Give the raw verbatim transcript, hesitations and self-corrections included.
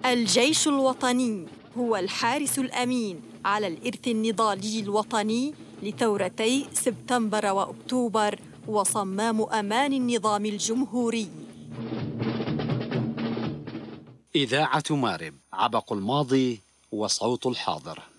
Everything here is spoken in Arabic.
الجيش الوطني هو الحارس الأمين على الإرث النضالي الوطني لثورتي سبتمبر وأكتوبر وصمام أمان النظام الجمهوري. إذاعة مارب، عبق الماضي وصوت الحاضر.